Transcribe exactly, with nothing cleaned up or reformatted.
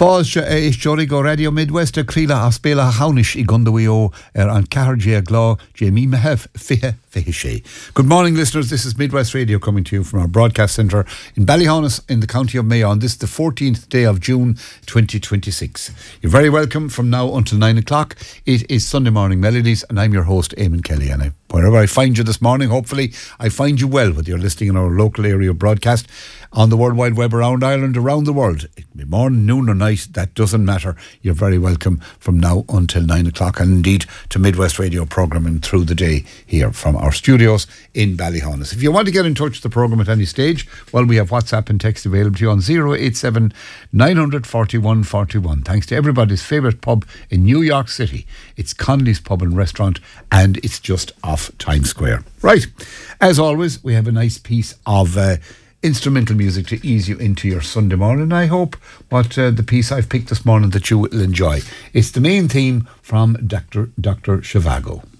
Fáilte is Jory go Radio Midwest a Crila a spéla a Haunish I Gundawio er an Caharjia Glá Jamie Mahef Fihe Fihe. Good morning, listeners. This is Midwest Radio coming to you from our broadcast centre in Ballyhonus in the county of Mayo on this the fourteenth day of June twenty twenty-six. You're very welcome from now until nine o'clock. It is Sunday Morning Melodies and I'm your host Eamon Kelly, and I, wherever I find you this morning, hopefully I find you well, whether you're listening in our local area broadcast on the World Wide Web around Ireland, around the world. It can be morning, noon or night, that doesn't matter. You're very welcome from now until nine o'clock and indeed to Midwest Radio programming through the day here from our studios in Ballyhonus. If you want to get in touch with the programme at any stage, well, we have WhatsApp and text available to you on zero eight seven nine four one four one. Thanks to everybody's favourite pub in New York City. It's Conley's Pub and Restaurant and it's just off Times Square. Right, as always, we have a nice piece of Uh, instrumental music to ease you into your Sunday morning. I hope what uh, the piece I've picked this morning that you will enjoy. It's the main theme from Doctor Doctor Zhivago.